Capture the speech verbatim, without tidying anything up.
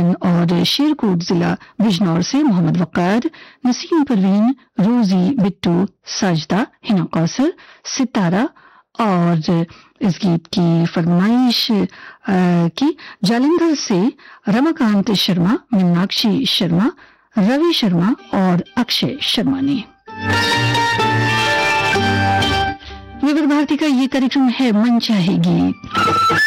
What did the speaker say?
खान और शेरकोट जिला बिजनौर से मोहम्मद वक़ार, नसीम परवीन, रोजी, बिट्टू, साजदा, हिना कौसर, सितारा और इस गीत की फरमाइश की जालंधर से रमाकांत शर्मा, मीनाक्षी शर्मा, रवि शर्मा और अक्षय शर्मा ने। विविध भारती का ये कार्यक्रम है मन चाहे गीत।